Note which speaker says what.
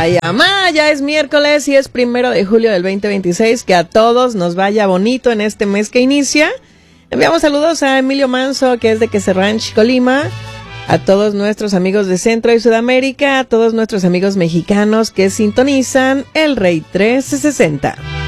Speaker 1: Ay, amá, ya es miércoles y es 1 de julio del 2026. Que a todos nos vaya bonito en este mes que inicia. Enviamos saludos a Emilio Manso, que es de Queser Ranch, Colima. A todos nuestros amigos de Centro y Sudamérica. A todos nuestros amigos mexicanos que sintonizan el Rey 1360.